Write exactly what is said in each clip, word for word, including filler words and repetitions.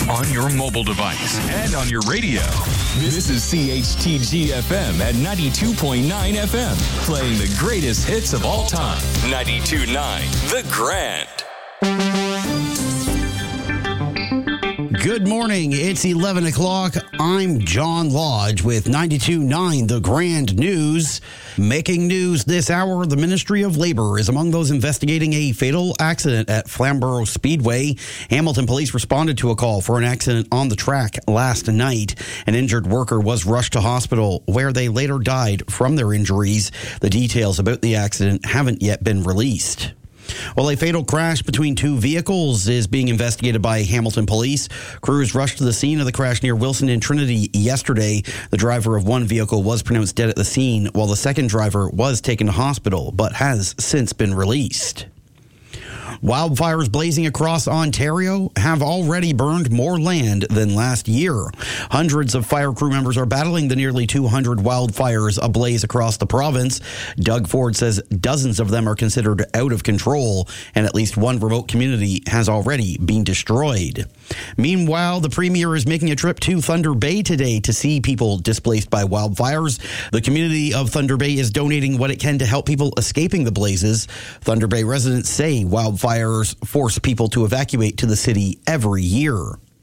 on your mobile device and on your radio. This is C H T G F M at ninety-two point nine F M, playing the greatest hits of all time. ninety-two point nine The Grand. Good morning. It's eleven o'clock. I'm John Lodge with ninety-two point nine The Grand News. Making news this hour, the Ministry of Labor is among those investigating a fatal accident at Flamborough Speedway. Hamilton police responded to a call for an accident on the track last night. An injured worker was rushed to hospital where they later died from their injuries. The details about the accident haven't yet been released. Well, a fatal crash between two vehicles is being investigated by Hamilton police. Crews rushed to the scene of the crash near Wilson and Trinity yesterday. The driver of one vehicle was pronounced dead at the scene, while the second driver was taken to hospital, but has since been released. Wildfires blazing across Ontario have already burned more land than last year. Hundreds of fire crew members are battling the nearly two hundred wildfires ablaze across the province. Doug Ford says dozens of them are considered out of control, and at least one remote community has already been destroyed. Meanwhile, the Premier is making a trip to Thunder Bay today to see people displaced by wildfires. The community of Thunder Bay is donating what it can to help people escaping the blazes. Thunder Bay residents say wildfires force people to evacuate to the city every year.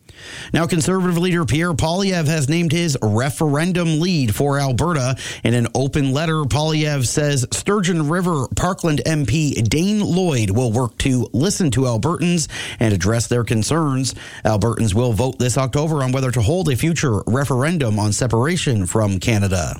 Now, Conservative leader Pierre Poilievre has named his referendum lead for Alberta. In an open letter, Poilievre says Sturgeon River Parkland M P Dane Lloyd will work to listen to Albertans and address their concerns. Albertans will vote this October on whether to hold a future referendum on separation from Canada.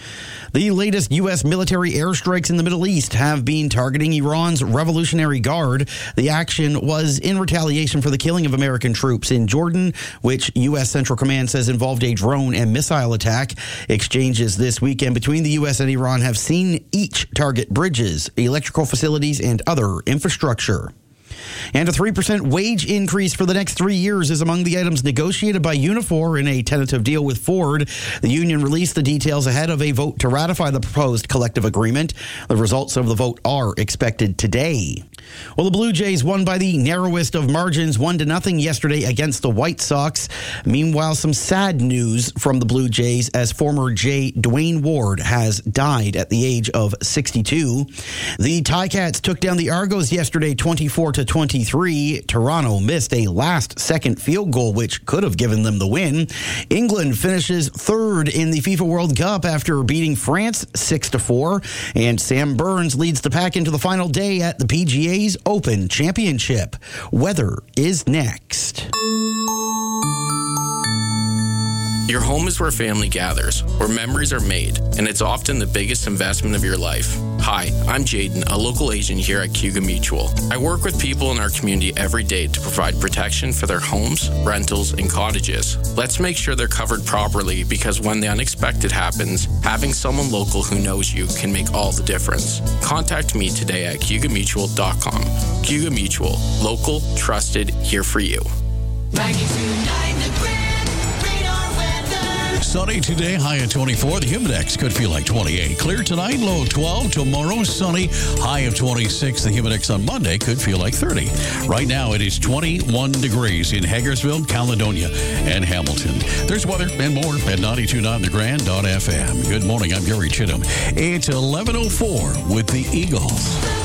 The latest U S military airstrikes in the Middle East have been targeting Iran's Revolutionary Guard. The action was in retaliation for the killing of American troops in Jordan, which U S Central Command says involved a drone and missile attack. Exchanges this weekend between the U S and Iran have seen each target bridges, electrical facilities, and other infrastructure. And a three percent wage increase for the next three years is among the items negotiated by Unifor in a tentative deal with Ford. The union released the details ahead of a vote to ratify the proposed collective agreement. The results of the vote are expected today. Well, the Blue Jays won by the narrowest of margins, one to nothing yesterday against the White Sox. Meanwhile, some sad news from the Blue Jays as former Jay Dwayne Ward has died at the age of sixty-two. The Ticats took down the Argos yesterday twenty-four to twenty-three. Toronto missed a last-second field goal, which could have given them the win. England finishes third in the FIFA World Cup after beating France six to four. And Sam Burns leads the pack into the final day at the P G A's Open Championship. Weather is next. Your home is where family gathers, where memories are made, and it's often the biggest investment of your life. Hi, I'm Jaden, a local agent here at Cayuga Mutual. I work with people in our community every day to provide protection for their homes, rentals, and cottages. Let's make sure they're covered properly, because when the unexpected happens, having someone local who knows you can make all the difference. Contact me today at cayuga mutual dot com. Cayuga Mutual, local, trusted, here for you. ninety-two point nine The Grand. Sunny today, high at twenty-four. The Humidex could feel like twenty-eight. Clear tonight, low twelve. Tomorrow, sunny, high of twenty-six. The Humidex on Monday could feel like thirty. Right now, it is twenty-one degrees in Hagersville, Caledonia, and Hamilton. There's weather and more at ninety-two point nine the grand dot f m. Good morning, I'm Gary Chittum. It's eleven oh four with the Eagles.